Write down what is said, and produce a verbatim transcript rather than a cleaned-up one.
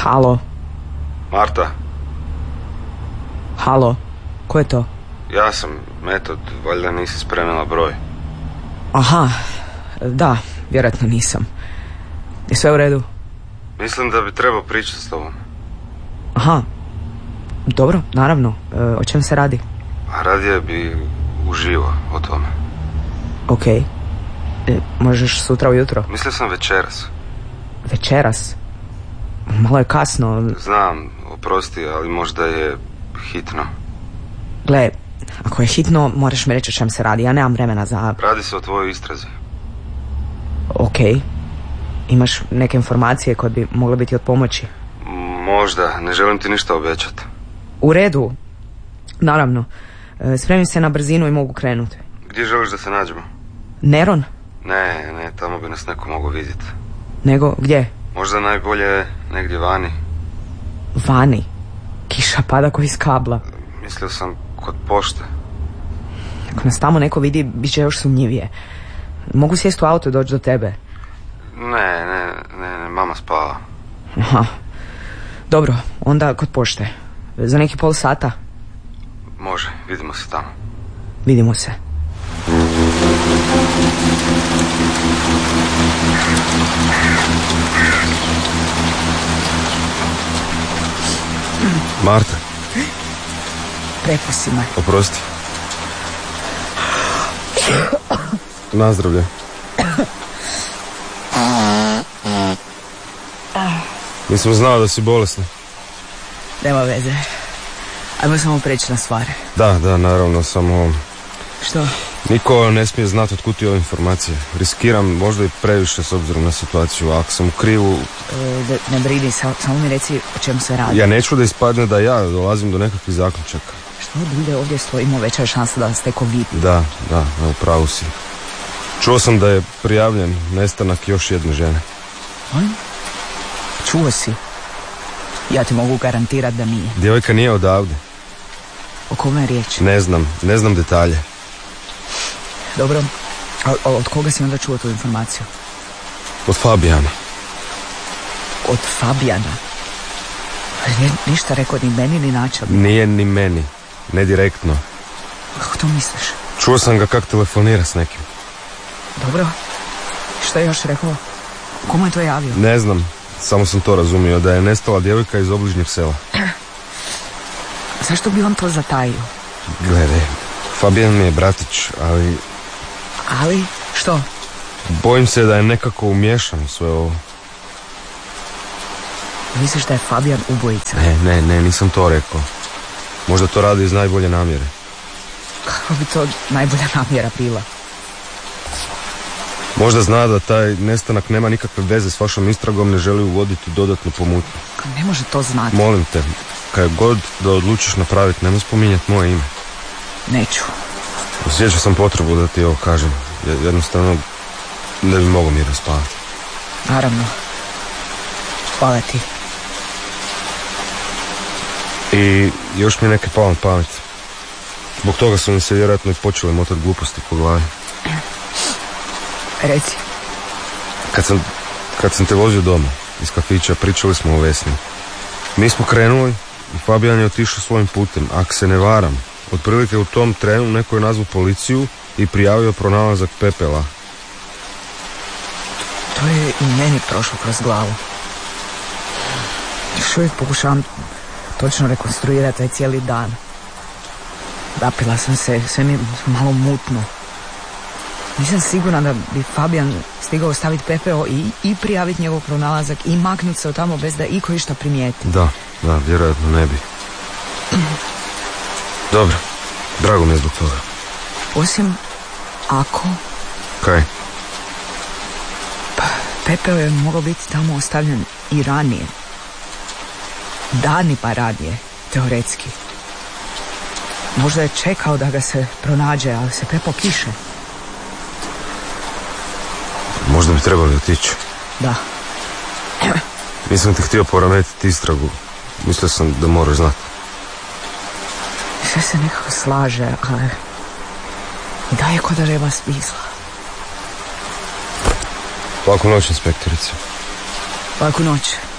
Halo? Marta? Halo? Ko je to? Ja sam, Metod, valjda nisi spremila broj. Aha, da, vjerojatno nisam. Je sve u redu? Mislim da bi trebao pričati s tobom. Aha, dobro, naravno. E, o čem se radi? A radije bi uživo o tome. Ok. E, možeš sutra ujutro? Mislio sam večeras. Večeras? Malo je kasno. Znam, oprosti, ali možda je hitno. Gle, ako je hitno, moraš mi reći o čem se radi. Ja nemam vremena za... Radi se o tvojoj istrazi. Ok. Imaš neke informacije koje bi mogle biti od pomoći? Možda, ne želim ti ništa obećati. U redu. Naravno. E, spremim se na brzinu i mogu krenuti. Gdje želiš da se nađemo? Neron? Ne, ne, tamo bi nas neko mogao vidjeti. Nego, gdje? Možda najbolje negdje vani. Vani? Kiša pada ko iz kabla. Mislio sam kod pošte. Ako nas tamo neko vidi, bit će još sumnjivije. Mogu sjesti u auto i doći do tebe? Ne, ne, ne, ne, mama spava. Aha. Dobro, onda kod pošte. Za neki pol sata? Može, vidimo se tamo. Vidimo se. Marta. Prepusti me. Oprosti. Nazdravlje. Nisam znao da si bolesna. Nema veze. Ajmo samo preći na stvari. Da, da, naravno, samo... Što? Niko ne smije znati otkud ti ove informacije. Riskiram možda i previše s obzirom na situaciju. Ako sam u krivu... E, da, ne brini, samo, samo mi reci o čemu se radi. Ja neću da ispadne da ja dolazim do nekakvih zaključaka. Što dulje ovdje stojimo, veća je šansa da ste covid. Da, da, u pravu si. Čuo sam da je prijavljen nestanak još jedne žene. On? Čuo si? Ja ti mogu garantirati da nije. Djevojka nije odavde. O kome je riječ? Ne znam, ne znam detalje. Dobro, a, a od koga si onda čuo tu informaciju? Od Fabijana. Od Fabijana? Nije ništa rekao ni meni ni načelno. Nije ni meni, ne direktno. Kako to misliš? Čuo sam ga kak telefonira s nekim. Dobro, što je još rekao? Komu je to javio? Ne znam, samo sam to razumio, da je nestala djevojka iz obližnjeg sela. Zašto bi on to zatajio? Gledaj, Fabijan mi je bratić, ali... Ali, što? Bojim se da je nekako umiješan u sve ovo. Misliš da je Fabijan ubojica? Ne, ne, ne, nisam to rekao. Možda to radi iz najbolje namjere. Kako bi to najbolja namjera bila? Možda zna da taj nestanak nema nikakve veze s vašom istragom, ne želi uvoditi dodatnu pomutnju. Ne može to znati. Molim te, kad god da odlučiš napraviti, nemoj spominjati moje ime. Neću. Osjećao sam potrebu da ti ovo kažem. Jednostavno ne bi mogao mirno spavati. Naravno. Hvala ti. I još mi je neke palo na pamet. Zbog toga su mi se vjerojatno i počele motati gluposti po glavi. Reci. Kad sam, kad sam te vozio doma iz kafića, pričali smo o Vesni. Mi smo krenuli i Fabijan je otišao svojim putem. Ako se ne varam, otprilike u tom trenu neko je nazvao policiju i prijavio pronalazak pepela. To je i meni prošlo kroz glavu. Još uvijek pokušavam točno rekonstruirati taj cijeli dan. Napila sam se, sve mi je malo mutno. Nisam sigurna da bi Fabijan stigao staviti pepeo i, i prijaviti njegov pronalazak i maknuti se od tamo bez da iko išta primijeti. Da, da, vjerojatno ne bi. Dobro, drago mi je zbog toga. Osim ako... Kaj? Pa, pepeo je mogao biti tamo ostavljen i ranije. Danima ranije, teoretski. Možda je čekao da ga se pronađe, ali se prepao kiše. Možda bi trebali otići. Da. Nisam ti htio poremetiti istragu. Mislio sam da moraš znati. Sve se nekako slaže, ali... I daje ko da nema smisla. Laku noć, inspektorice. Laku noć.